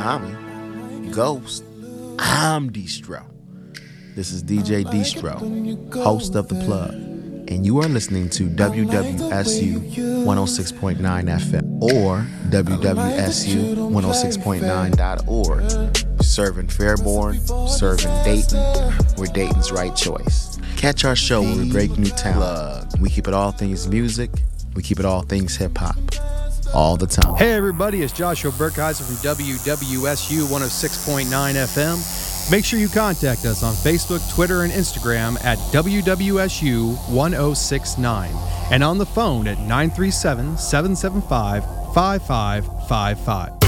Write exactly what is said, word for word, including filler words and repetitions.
Tommy, Ghost. I'm Destro. This is D J Destro, host of The Plug, and you are listening to W W S U one oh six point nine F M or W W S U one oh six point nine dot org. Serving Fairborn, serving Dayton, we're Dayton's right choice. Catch our show where we break new talent. We keep it all things music, we keep it all things hip-hop, all the time. Hey everybody, it's Joshua Burkheiser from W W S U one oh six point nine F M. Make sure you contact us on Facebook, Twitter, and Instagram at W W S U one oh six nine and on the phone at nine three seven, seven seven five, five five five five.